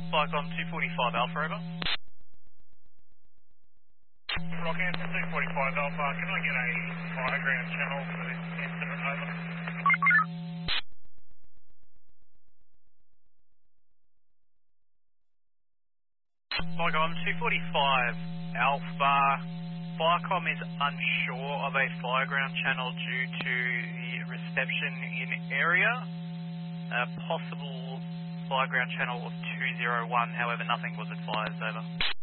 Flycom 245 Alpha, over. Rockhampton 245 Alpha, can I get a fire ground channel for this incident, over? Flycom 245 Alpha. Flycom is unsure of a fireground channel due to the reception in area. A possible fireground channel of 201, however, nothing was advised, over.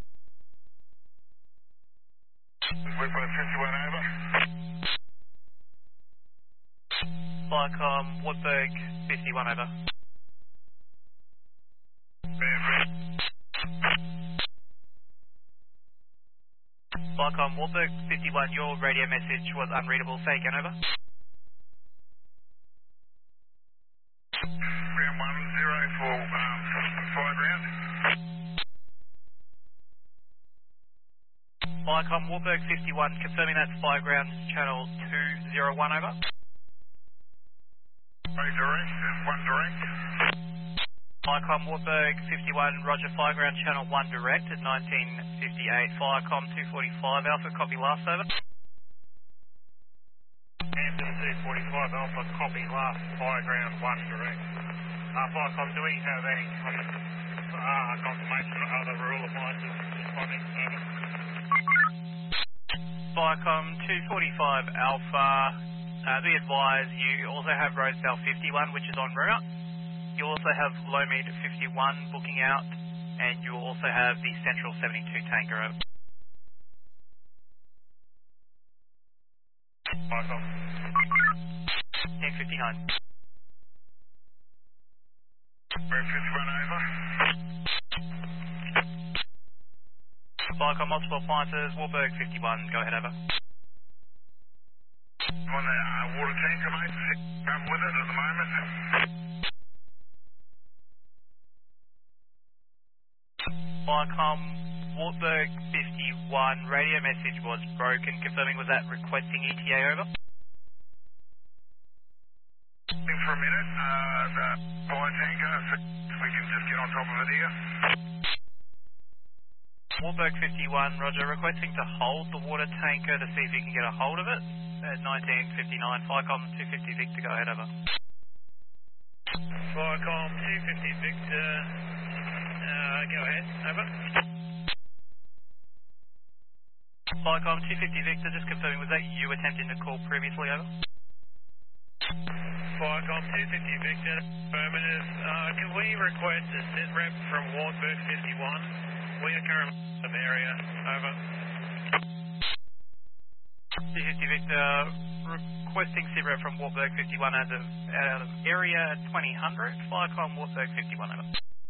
Whitworth 51 over. Flycom Wartburg 51, over. Flycom Wartburg 51, your radio message was unreadable. Say again, over. Ground 10 for fire ground. Flycom Wartburg 51, confirming that's fireground channel 201, over. Direct, one direct. Flycom Wartburg 51, roger, fireground channel 1 direct at 1958. Flycom 245 Alpha, copy last, over. Hampton 245 Alpha, copy last, fire ground 1 direct. Flycom, do we have any confirmation of other rule appliances responding, over? Flycom 245 Alpha, be advised you also have Rosedale 51, which is en route. You also have Lowmead 51 booking out, and you will also have the Central 72 tanker, over. Flycom. 1059. Route 51 over. Flycom multiple appliances, Wartburg 51, go ahead, over. On the water tanker, mate. I'm with it at the moment. Flycom Wartburg 51, radio message was broken, confirming was that requesting ETA, over? In for a minute, the fire tanker, so we can just get on top of it here. Wartburg 51, roger, requesting to hold the water tanker to see if you can get a hold of it at 1959. Flycom 250 Victor, go ahead, over. Flycom 250 Victor, go ahead, over. Flycom 250 Victor, just confirming, was that you attempting to call previously, over? Flycom 250 Victor, affirmative. Can we request a sit rep from Wartburg 51? We are currently in the area, over. 250 Victor, requesting SITREP from Wartburg 51 out of area 2000. Flycom Wartburg 51, over.